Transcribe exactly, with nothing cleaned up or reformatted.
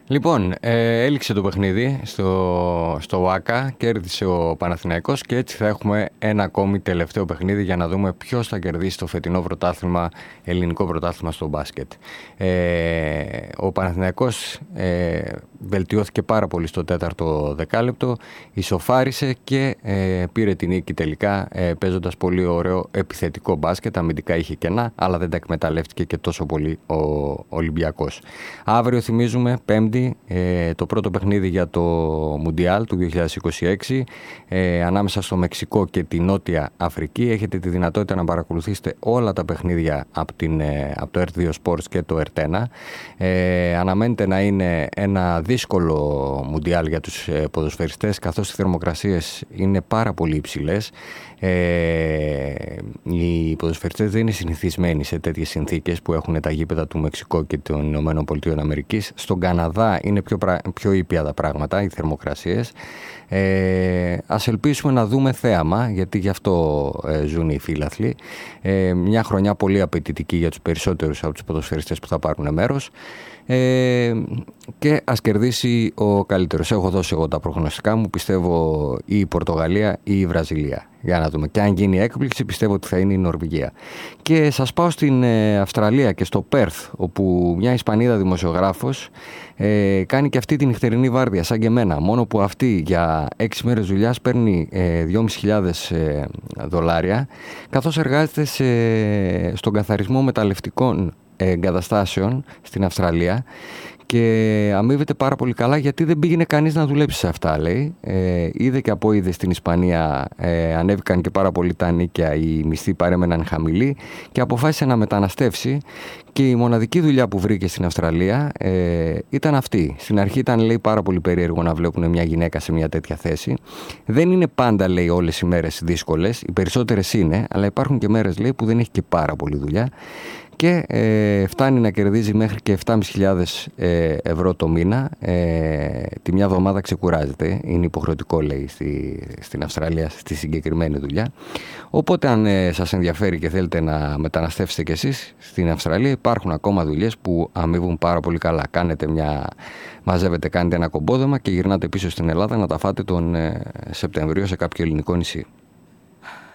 Λοιπόν, ε, έληξε το παιχνίδι στο, στο ΟΑΚΑ, κέρδισε ο Παναθηναϊκός και έτσι θα έχουμε ένα ακόμη τελευταίο παιχνίδι για να δούμε ποιος θα κερδίσει το φετινό πρωτάθλημα, ελληνικό πρωτάθλημα στο μπάσκετ. Ε, ο Παναθηναϊκός ε, βελτιώθηκε πάρα πολύ στο τέταρτο δεκάλεπτο, ισοφάρισε και ε, πήρε την νίκη τελικά ε, παίζοντας πολύ ωραίο επιθετικό μπάσκετ, αμυντικά είχε κενά, αλλά δεν τα εκμεταλλεύτηκε και τόσο πολύ ο Ολυμπιακός. Αύριο θυμίζουμε, Πέμπτη, Ε, το πρώτο παιχνίδι για το Μουντιάλ του δύο χιλιάδες είκοσι έξι ε, ανάμεσα στο Μεξικό και τη Νότια Αφρική. Έχετε τη δυνατότητα να παρακολουθήσετε όλα τα παιχνίδια από, την, ε, από το ερτ δύο Sports και το ερτ ένα. Ε, αναμένεται να είναι ένα δύσκολο Μουντιάλ για τους ε, ποδοσφαιριστές, καθώς οι θερμοκρασίες είναι πάρα πολύ υψηλές. Ε, οι ποδοσφαιριστές δεν είναι συνηθισμένοι σε τέτοιες συνθήκες που έχουν τα γήπεδα του Μεξικού και των Ηνωμένων Πολιτειών Αμερικής. Στον Καναδά είναι πιο, πιο ήπια τα πράγματα, οι θερμοκρασίες. Ε, ας ελπίσουμε να δούμε θέαμα, γιατί γι' αυτό ε, ζουν οι φίλαθλοι. Ε, μια χρονιά πολύ απαιτητική για τους περισσότερους από τους ποδοσφαιριστές που θα πάρουν μέρος. Ε, και ας κερδίσει ο καλύτερος. Έχω δώσει εγώ τα προγνωστικά μου. Πιστεύω ή η Πορτογαλία ή η Βραζιλία. Για να δούμε. Και αν γίνει έκπληξη, πιστεύω ότι θα είναι η Νορβηγία. Και σας πάω στην ε, Αυστραλία και στο Πέρθ, όπου μια Ισπανίδα δημοσιογράφος ε, κάνει και αυτή την νυχτερινή βάρδια, σαν και εμένα. Μόνο που αυτή για έξι μέρες δουλειάς παίρνει ε, δυόμισι χιλιάδες ε, δολάρια, καθώς εργάζεται σε, στον καθαρισμό μεταλλευτικών εγκαταστάσεων στην Αυστραλία και αμείβεται πάρα πολύ καλά, γιατί δεν πήγαινε κανείς να δουλέψει σε αυτά, λέει. Ε, είδε και από είδε στην Ισπανία ε, ανέβηκαν και πάρα πολύ τα νίκια, οι μισθοί παρέμεναν χαμηλοί και αποφάσισε να μεταναστεύσει, και η μοναδική δουλειά που βρήκε στην Αυστραλία ε, ήταν αυτή. Στην αρχή ήταν, λέει, πάρα πολύ περίεργο να βλέπουν μια γυναίκα σε μια τέτοια θέση. Δεν είναι πάντα, λέει, όλες οι μέρες δύσκολες, οι περισσότερες είναι, αλλά υπάρχουν και μέρες, λέει, που δεν έχει και πάρα πολύ δουλειά. Και ε, φτάνει να κερδίζει μέχρι και επτά χιλιάδες πεντακόσια ε, ευρώ το μήνα. Ε, τη μια εβδομάδα ξεκουράζεται. Είναι υποχρεωτικό, λέει, στη, στην Αυστραλία, στη συγκεκριμένη δουλειά. Οπότε αν ε, σας ενδιαφέρει και θέλετε να μεταναστεύσετε κι εσείς στην Αυστραλία, υπάρχουν ακόμα δουλειές που αμείβουν πάρα πολύ καλά. Κάνετε μια, μαζεύετε, κάνετε ένα κομπόδεμα και γυρνάτε πίσω στην Ελλάδα να τα φάτε τον ε, Σεπτεμβρίο σε κάποιο ελληνικό νησί.